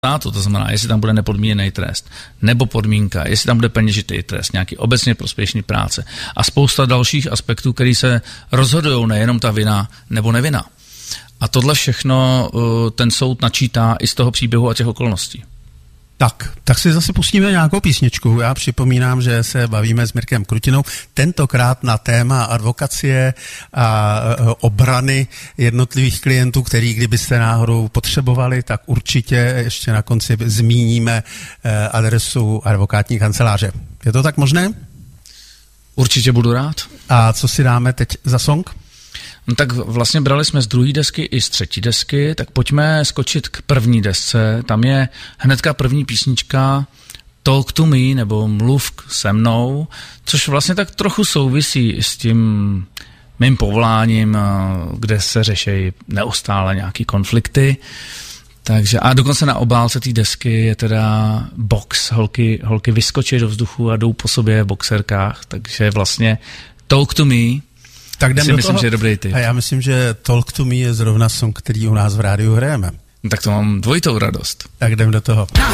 státu, to znamená, jestli tam bude nepodmíněný trest, nebo podmínka, jestli tam bude peněžitý trest, nějaký obecně prospěšný práce a spousta dalších aspektů, který se rozhodují, nejenom ta vina nebo nevina. A tohle všechno ten soud načítá i z toho příběhu a těch okolností. Tak si zase pustíme nějakou písničku. Já připomínám, že se bavíme s Mirkem Krutinou, tentokrát na téma advokacie a obrany jednotlivých klientů, který kdybyste náhodou potřebovali, tak určitě ještě na konci zmíníme adresu advokátní kanceláře. Je to tak možné? Určitě budu rád. A co si dáme teď za song? No tak vlastně brali jsme z druhé desky i z třetí desky, tak pojďme skočit k první desce. Tam je hnedka první písnička Talk to me, nebo Mluv se mnou, což vlastně tak trochu souvisí s tím mým povoláním, kde se řeší neustále nějaký konflikty. Takže a dokonce na obálce té desky je teda box. Holky vyskočí do vzduchu a jdou po sobě v boxerkách, takže vlastně Talk to me. Tak jdem si do myslím, toho. že je dobrý typ. A já myslím, že Talk to me je zrovna song, který u nás v rádiu hrajeme. Tak to mám dvojitou radost. Tak jdem do toho.